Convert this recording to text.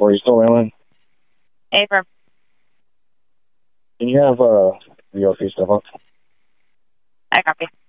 4, you still in? Affirm. Can you have VOC stuff up? I copy.